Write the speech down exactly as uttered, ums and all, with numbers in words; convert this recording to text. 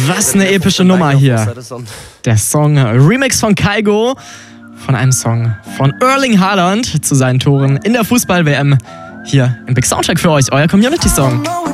Was eine epische Nummer hier. Der Song Remix von Kygo von einem Song von Erling Haaland zu seinen Toren in der Fußball-W M hier im Big Soundcheck für euch, euer Community-Song.